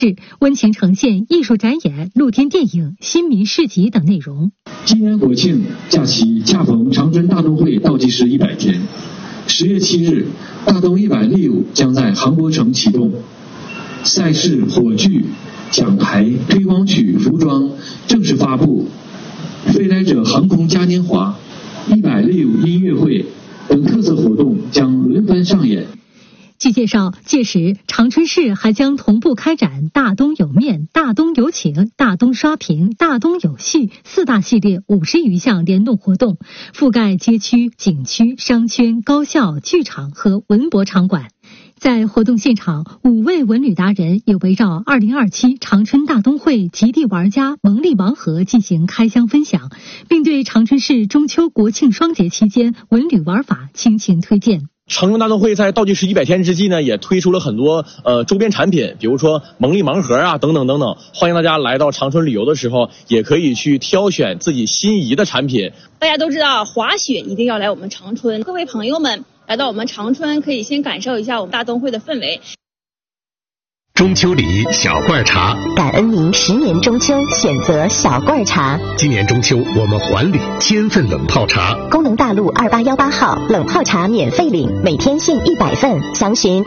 温情呈现艺术展演、露天电影、新民市集等内容。 今年国庆假期恰逢长春大冬会倒计时100天，10月7日，大冬100 Live 将在杭博城启动。赛事、火炬、奖牌、推广曲、服装正式发布，飞来者航空嘉年华、100 Live 音乐会等特色活动将轮番上演。 据介绍，届时长春市还将同步开展大冬有面、大冬有请、大冬刷屏、大冬有戏4大系列50余项联动活动，覆盖街区、景区、商圈、高校、剧场和文博场馆。在活动现场，5位文旅达人也围绕2027长春大冬会极地玩家蒙力盲盒进行开箱分享，并对长春市中秋国庆双节期间文旅玩法倾情推荐。 长春大冬会在倒计时100天之际呢，也推出了很多周边产品，比如说蒙力盲盒啊等等等等。欢迎大家来到长春旅游的时候，也可以去挑选自己心仪的产品。 大家都知道滑雪一定要来我们长春，各位朋友们来到我们长春，可以先感受一下我们大冬会的氛围。 中秋礼小罐茶， 感恩您10年中秋选择小罐茶。 今年中秋我们还礼1000份冷泡茶。 功能大路2818号冷泡茶免费领，每天限100份，详询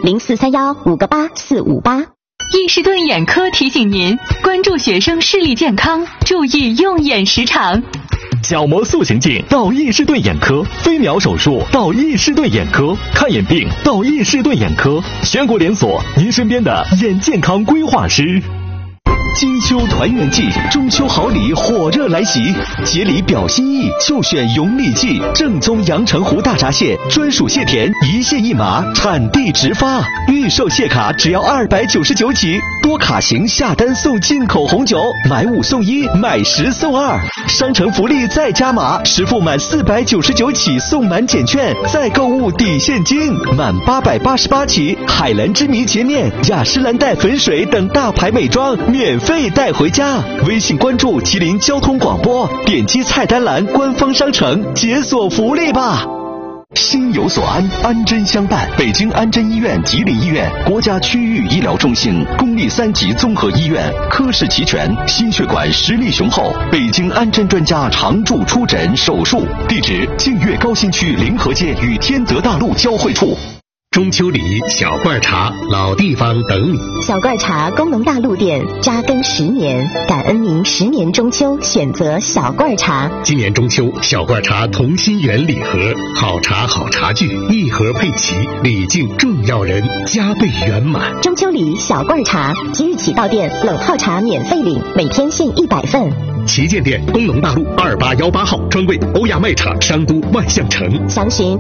0431-58458。 伊士顿眼科提醒您关注学生视力健康，注意用眼时长。 角膜塑形镜到伊士顿眼科，飞秒手术到伊士顿眼科，看眼病到伊士顿眼科，全国连锁，您身边的眼健康规划师。金秋团圆季，中秋好礼火热来袭，节礼表心意就选永利记正宗阳澄湖大闸蟹，专属蟹田，一蟹一码，产地直发，预售蟹卡只要299起，多卡型下单送进口红酒，买5送1，买10送2，商城福利再加码，实付满499起送满减券，再购物抵现金，满888起，海蓝之谜洁面、雅诗兰黛粉水等大牌美妆免费带回家。微信关注麒麟交通广播，点击菜单栏官方商城解锁福利吧。心有所安，安贞相伴。北京安贞医院、吉林医院国家区域医疗中心，公立3级综合医院，科室齐全，心血管实力雄厚。北京安贞专家常驻出诊手术，地址：净月高新区临河街与天泽大路交汇处。 中秋礼小罐茶，老地方等你。 小罐茶功能大陆店扎根10年，感恩您10年中秋选择小罐茶。 今年中秋，小罐茶同心圆礼盒，好茶好茶具，一盒配齐，礼敬重要人，加倍圆满。 中秋礼小罐茶，即日起到店冷泡茶免费领，每天限100份。 旗舰店东农大路2818号，专柜欧亚卖场商都万象城， 详询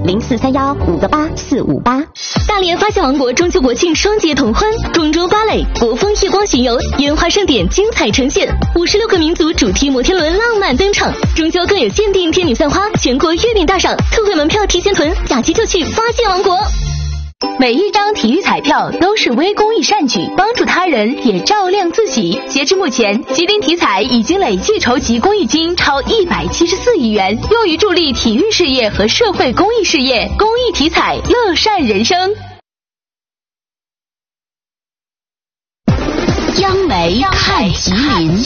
0431-588-458。 大连发现王国中秋国庆双节同欢，公主芭蕾、国风夜光巡游、烟花盛典精彩呈现，56个民族主题摩天轮浪漫登场。中秋更有限定天女散花、全国月饼大赏，特惠门票提前囤，假期就去发现王国。每一张体育彩票都是微公益善举，帮助他人也照亮自己。截至目前，吉林体彩已经累计筹集公益金超174亿元，用于助力体育事业和社会公益事业。公益体彩，乐善人生。央媒看吉林。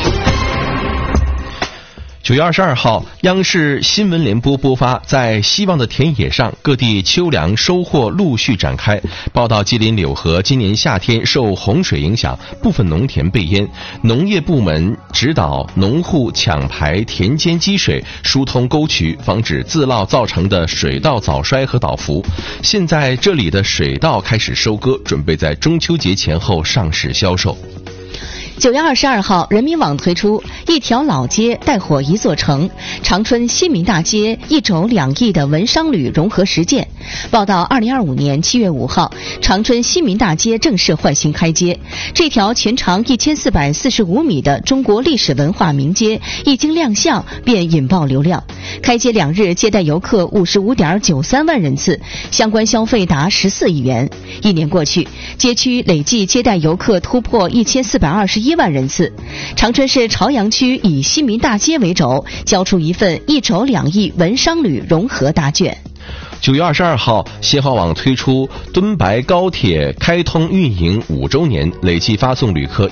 9月22号，央视新闻联播播发，在希望的田野上，各地秋粮收获陆续展开。报道吉林柳河今年夏天受洪水影响，部分农田被淹，农业部门指导农户抢排田间积水，疏通沟渠，防止自涝造成的水稻早衰和倒伏。现在这里的水稻开始收割，准备在中秋节前后上市销售。 9月22号，人民网推出一条老街带火一座城，长春新民大街1轴2亿的文商旅融合实践。报道2025年7月5号，长春新民大街正式换新开街。这条全长1445米的中国历史文化名街一经亮相便引爆流量，开街2日接待游客55.93万人次，相关消费达14亿元。1年过去，街区累计接待游客突破1421万人次。长春市朝阳区以新民大街为轴，交出一份1轴2亿文商旅融合答卷。 9月22号，新华网推出敦白高铁开通运营5周年，累计发送旅客